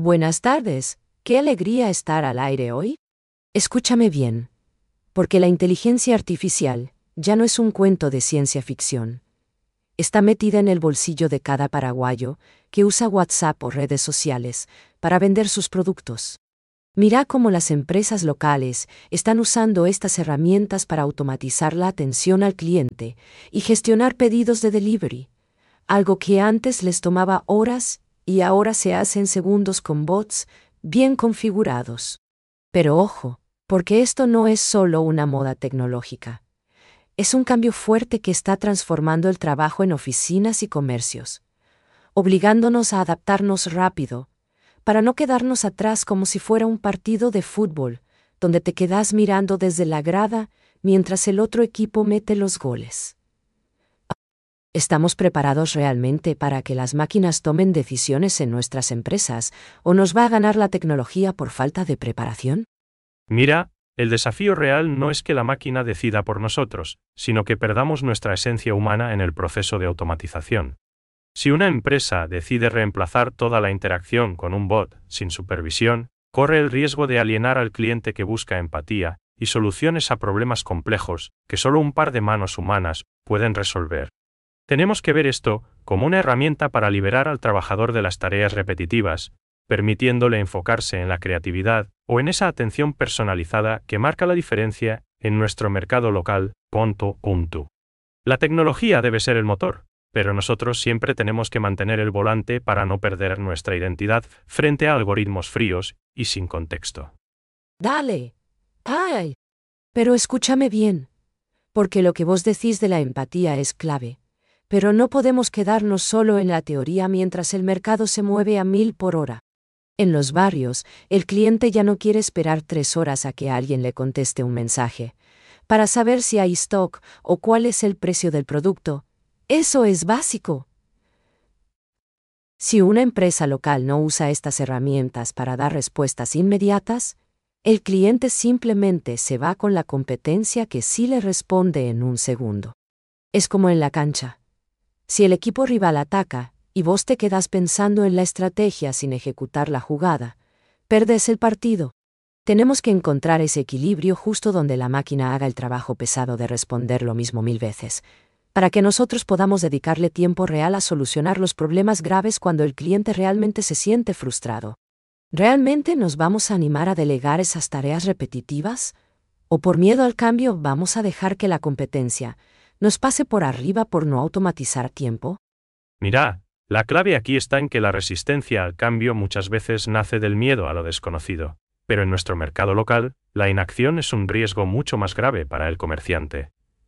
Buenas tardes. Qué alegría estar al aire hoy. Escúchame bien, porque la inteligencia artificial ya no es un cuento de ciencia ficción. Está metida en el bolsillo de cada paraguayo que usa WhatsApp o redes sociales para vender sus productos. Mira cómo las empresas locales están usando estas herramientas para automatizar la atención al cliente y gestionar pedidos de delivery, algo que antes les tomaba horas y ahora se hace en segundos con bots bien configurados. Pero ojo, porque esto no es solo una moda tecnológica. Es un cambio fuerte que está transformando el trabajo en oficinas y comercios, obligándonos a adaptarnos rápido, para no quedarnos atrás como si fuera un partido de fútbol, donde te quedas mirando desde la grada mientras el otro equipo mete los goles. ¿Estamos preparados realmente para que las máquinas tomen decisiones en nuestras empresas o nos va a ganar la tecnología por falta de preparación? Mira, el desafío real no es que la máquina decida por nosotros, sino que perdamos nuestra esencia humana en el proceso de automatización. Si una empresa decide reemplazar toda la interacción con un bot sin supervisión, corre el riesgo de alienar al cliente que busca empatía y soluciones a problemas complejos que solo un par de manos humanas pueden resolver. Tenemos que ver esto como una herramienta para liberar al trabajador de las tareas repetitivas, permitiéndole enfocarse en la creatividad o en esa atención personalizada que marca la diferencia en nuestro mercado local. La tecnología debe ser el motor, pero nosotros siempre tenemos que mantener el volante para no perder nuestra identidad frente a algoritmos fríos y sin contexto. Dale. ¡Ay! Pero escúchame bien, porque lo que vos decís de la empatía es clave. Pero no podemos quedarnos solo en la teoría mientras el mercado se mueve a 1000 por hora. En los barrios, el cliente ya no quiere esperar 3 horas a que alguien le conteste un mensaje para saber si hay stock o cuál es el precio del producto. Eso es básico. Si una empresa local no usa estas herramientas para dar respuestas inmediatas, el cliente simplemente se va con la competencia que sí le responde en un segundo. Es como en la cancha. Si el equipo rival ataca, y vos te quedas pensando en la estrategia sin ejecutar la jugada, perdés el partido. Tenemos que encontrar ese equilibrio justo donde la máquina haga el trabajo pesado de responder lo mismo 1000 veces, para que nosotros podamos dedicarle tiempo real a solucionar los problemas graves cuando el cliente realmente se siente frustrado. ¿Realmente nos vamos a animar a delegar esas tareas repetitivas? ¿O por miedo al cambio vamos a dejar que la competencia nos pase por arriba por no automatizar tiempo? Mira, la clave aquí está en que la resistencia al cambio muchas veces nace del miedo a lo desconocido, pero en nuestro mercado local, la inacción es un riesgo mucho más grave para el comerciante.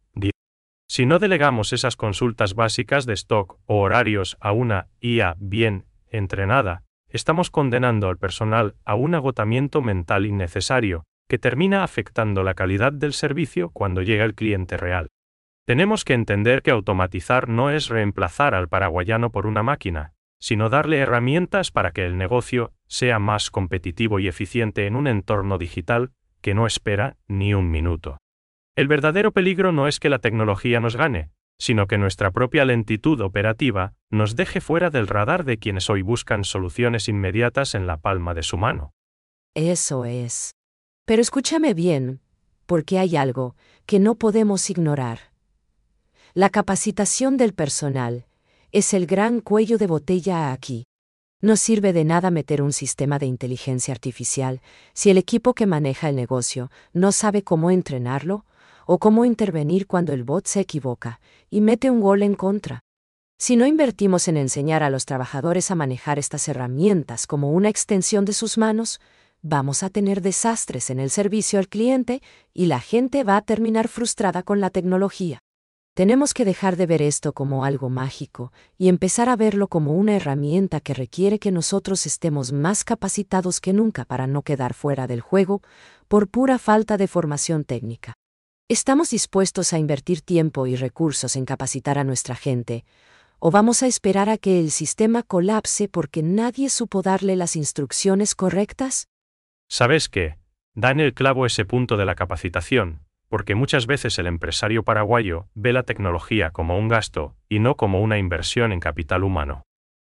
Si no delegamos esas consultas básicas de stock o horarios a una IA bien entrenada, estamos condenando al personal a un agotamiento mental innecesario, que termina afectando la calidad del servicio cuando llega el cliente real. Tenemos que entender que automatizar no es reemplazar al paraguayano por una máquina, sino darle herramientas para que el negocio sea más competitivo y eficiente en un entorno digital que no espera ni un minuto. El verdadero peligro no es que la tecnología nos gane, sino que nuestra propia lentitud operativa nos deje fuera del radar de quienes hoy buscan soluciones inmediatas en la palma de su mano. Eso es. Pero escúchame bien, porque hay algo que no podemos ignorar. La capacitación del personal es el gran cuello de botella aquí. No sirve de nada meter un sistema de inteligencia artificial si el equipo que maneja el negocio no sabe cómo entrenarlo o cómo intervenir cuando el bot se equivoca y mete un gol en contra. Si no invertimos en enseñar a los trabajadores a manejar estas herramientas como una extensión de sus manos, vamos a tener desastres en el servicio al cliente y la gente va a terminar frustrada con la tecnología. Tenemos que dejar de ver esto como algo mágico y empezar a verlo como una herramienta que requiere que nosotros estemos más capacitados que nunca para no quedar fuera del juego por pura falta de formación técnica. ¿Estamos dispuestos a invertir tiempo y recursos en capacitar a nuestra gente, o vamos a esperar a que el sistema colapse porque nadie supo darle las instrucciones correctas? ¿Sabes qué? Da en el clavo ese punto de la capacitación, porque muchas veces el empresario paraguayo ve la tecnología como un gasto y no como una inversión en capital humano.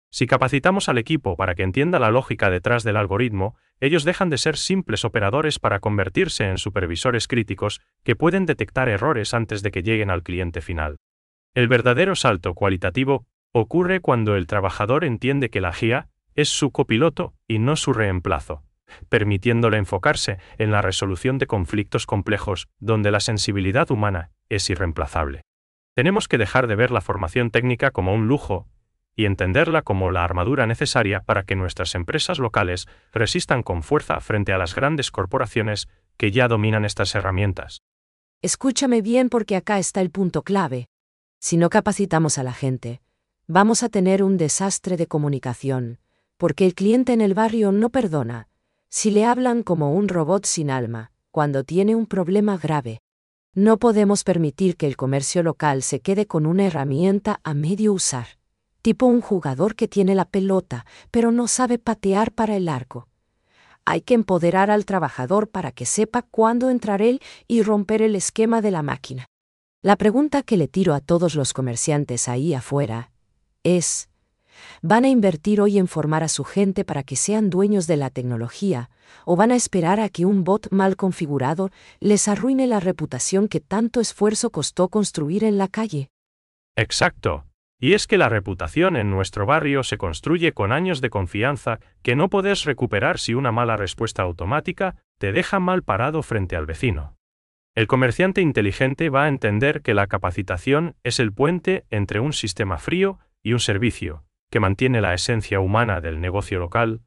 Si capacitamos al equipo para que entienda la lógica detrás del algoritmo, ellos dejan de ser simples operadores para convertirse en supervisores críticos que pueden detectar errores antes de que lleguen al cliente final. El verdadero salto cualitativo ocurre cuando el trabajador entiende que la IA es su copiloto y no su reemplazo, permitiéndole enfocarse en la resolución de conflictos complejos donde la sensibilidad humana es irreemplazable. Tenemos que dejar de ver la formación técnica como un lujo y entenderla como la armadura necesaria para que nuestras empresas locales resistan con fuerza frente a las grandes corporaciones que ya dominan estas herramientas. Escúchame bien porque acá está el punto clave. Si no capacitamos a la gente, vamos a tener un desastre de comunicación, porque el cliente en el barrio no perdona si le hablan como un robot sin alma, cuando tiene un problema grave. No podemos permitir que el comercio local se quede con una herramienta a medio usar, tipo un jugador que tiene la pelota, pero no sabe patear para el arco. Hay que empoderar al trabajador para que sepa cuándo entrar él y romper el esquema de la máquina. La pregunta que le tiro a todos los comerciantes ahí afuera es: ¿van a invertir hoy en formar a su gente para que sean dueños de la tecnología, o van a esperar a que un bot mal configurado les arruine la reputación que tanto esfuerzo costó construir en la calle? Exacto. Y es que la reputación en nuestro barrio se construye con años de confianza que no puedes recuperar si una mala respuesta automática te deja mal parado frente al vecino. El comerciante inteligente va a entender que la capacitación es el puente entre un sistema frío y un servicio, que mantiene la esencia humana del negocio local.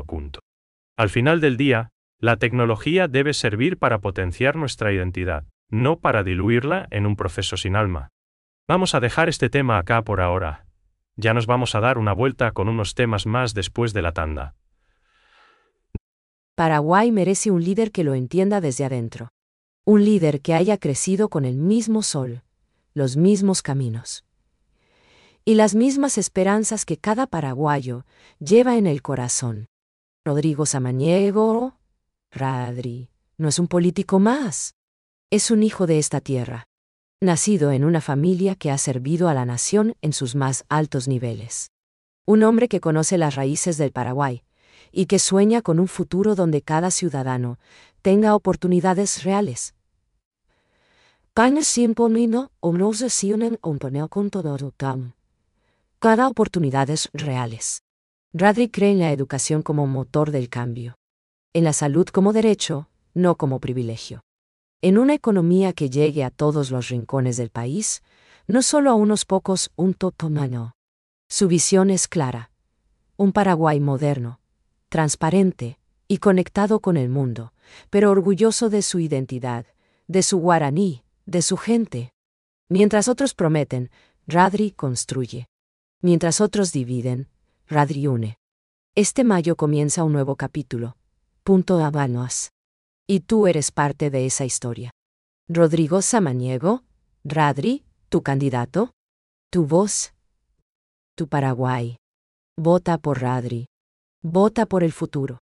Al final del día, la tecnología debe servir para potenciar nuestra identidad, no para diluirla en un proceso sin alma. Vamos a dejar este tema acá por ahora. Ya nos vamos a dar una vuelta con unos temas más después de la tanda. Paraguay merece un líder que lo entienda desde adentro. Un líder que haya crecido con el mismo sol, los mismos caminos y las mismas esperanzas que cada paraguayo lleva en el corazón. Rodrigo Samaniego, Radri, no es un político más. Es un hijo de esta tierra, nacido en una familia que ha servido a la nación en sus más altos niveles. Un hombre que conoce las raíces del Paraguay y que sueña con un futuro donde cada ciudadano tenga oportunidades reales. Cada oportunidades reales. Radri cree en la educación como motor del cambio. En la salud como derecho, no como privilegio. En una economía que llegue a todos los rincones del país, no solo a unos pocos, un totomano. Su visión es clara. Un Paraguay moderno, transparente y conectado con el mundo, pero orgulloso de su identidad, de su guaraní, de su gente. Mientras otros prometen, Radri construye. Mientras otros dividen, Radri une. Este mayo comienza un nuevo capítulo. Punto Habanos. Y tú eres parte de esa historia. Rodrigo Samaniego, Radri, tu candidato, tu voz, tu Paraguay. Vota por Radri. Vota por el futuro.